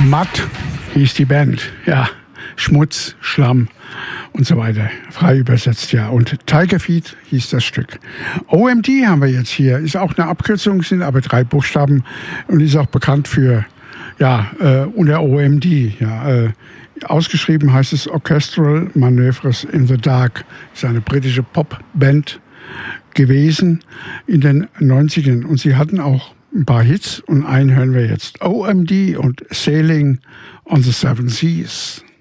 Mud hieß die Band, ja. Schmutz, Schlamm und so weiter. Frei übersetzt, ja. Und Tiger Feet hieß das Stück. OMD haben wir jetzt hier. Ist auch eine Abkürzung, sind aber 3 Buchstaben und ist auch bekannt für, ja, unter OMD, ja. Ausgeschrieben heißt es Orchestral Manoeuvres in the Dark. Ist eine britische Popband gewesen in den 90ern. Und sie hatten auch ein paar Hits und einen hören wir jetzt. OMD und Sailing on the Seven Seas.